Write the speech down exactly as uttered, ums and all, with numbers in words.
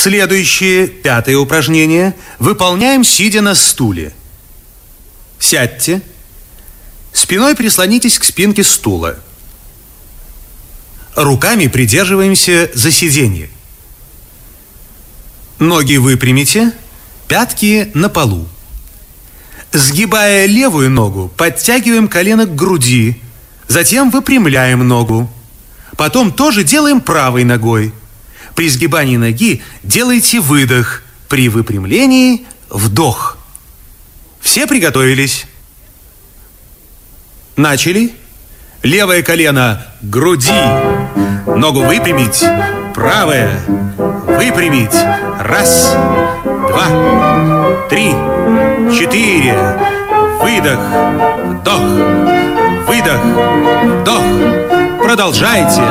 Следующее, пятое упражнение, выполняем, сидя на стуле. Сядьте, спиной прислонитесь к спинке стула. Руками придерживаемся за сиденье. Ноги выпрямите, пятки на полу. Сгибая левую ногу, подтягиваем колено к груди, затем выпрямляем ногу. Потом тоже делаем правой ногой. При сгибании ноги делайте выдох, при выпрямлении вдох. Все приготовились? Начали. Левое колено к груди, ногу выпрямить, правое выпрямить. Раз, два, три, четыре. Выдох, вдох, выдох, вдох. Продолжайте.